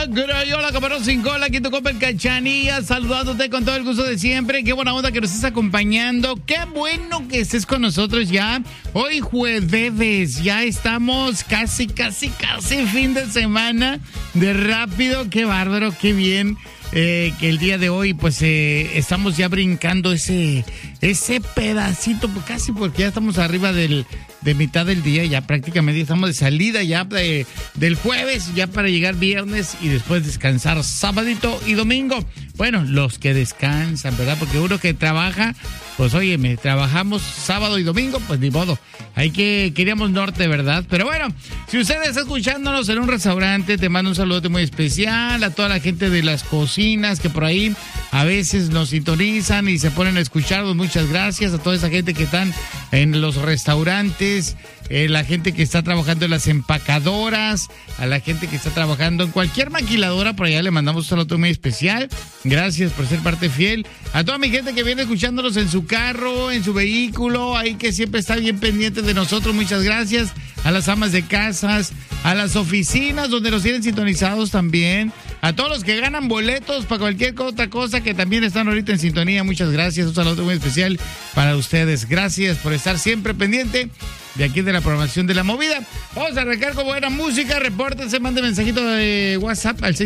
Hola, camarón sin cola, aquí tu compa el Cachanilla, saludándote con todo el gusto de siempre. Qué buena onda que nos estés acompañando. Qué bueno que estés con nosotros ya. Hoy jueves, ya estamos casi fin de semana de rápido. Qué bárbaro, qué bien. Que el día de hoy pues estamos ya brincando ese pedacito, casi porque ya estamos arriba de mitad del día, ya prácticamente estamos de salida ya del jueves, ya para llegar viernes y después descansar sábado y domingo. Bueno, los que descansan, ¿verdad? Porque uno que trabaja, pues óyeme, trabajamos sábado y domingo, pues ni modo. Ahí que queríamos norte, ¿verdad? Pero bueno, si usted está escuchándonos en un restaurante, te mando un saludo muy especial a toda la gente de las cocinas que por ahí a veces nos sintonizan y se ponen a escucharnos. Muchas gracias a toda esa gente que están en los restaurantes, la gente que está trabajando en las empacadoras, a la gente que está trabajando en cualquier maquiladora, por allá le mandamos un saludo muy especial. Gracias por ser parte fiel. A toda mi gente que viene escuchándonos en su carro, en su vehículo, ahí que siempre está bien pendiente de nosotros, muchas gracias. A las amas de casas, a las oficinas donde nos tienen sintonizados también. A todos los que ganan boletos para cualquier otra cosa que también están ahorita en sintonía, muchas gracias. Un saludo muy especial para ustedes. Gracias por estar siempre pendiente de aquí de la programación de La Movida. Vamos a arrancar con buena música. Repórtense, mande mensajito de WhatsApp al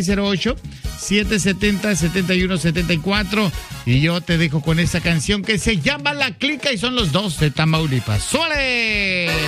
608-770-7174. Y yo te dejo con esta canción que se llama La Clica y son los dos de Tamaulipas. ¡Suele!